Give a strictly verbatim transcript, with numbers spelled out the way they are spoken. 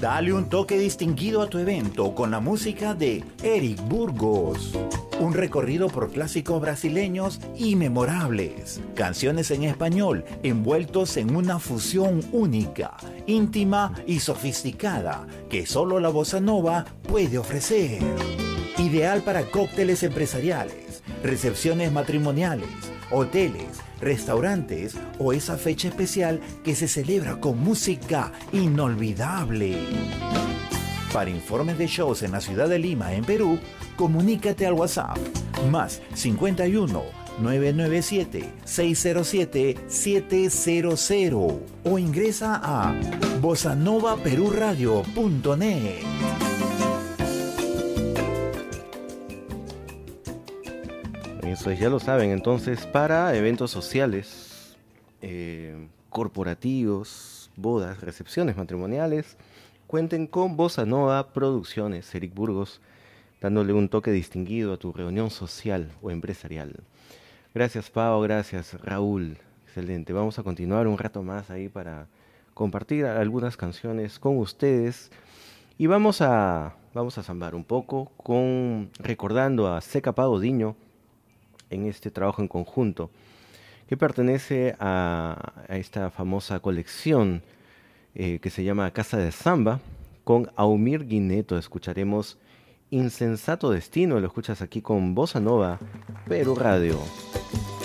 Dale un toque distinguido a tu evento con la música de Eric Burgos. Un recorrido por clásicos brasileños y memorables. Canciones en español envueltos en una fusión única, íntima y sofisticada que solo la bossa nova puede ofrecer. Ideal para cócteles empresariales, recepciones matrimoniales, hoteles, restaurantes o esa fecha especial que se celebra con música inolvidable. Para informes de shows en la ciudad de Lima, en Perú, comunícate al WhatsApp más cincuenta y uno, nueve nueve siete, seis cero siete, siete cero cero o ingresa a bossa nova peru radio punto net. Eso es, ya lo saben, entonces para eventos sociales, eh, corporativos, bodas, recepciones matrimoniales, cuenten con Bossa Nova Producciones, Eric Burgos, dándole un toque distinguido a tu reunión social o empresarial. Gracias, Pau, gracias, Raúl, excelente. Vamos a continuar un rato más ahí para compartir algunas canciones con ustedes y vamos a, vamos a zambar un poco con recordando a Zeca Pagodinho en este trabajo en conjunto que pertenece a, a esta famosa colección eh, que se llama Casa de Samba. Con Aumir Guineto escucharemos Insensato Destino, lo escuchas aquí con Bossa Nova Peru Radio.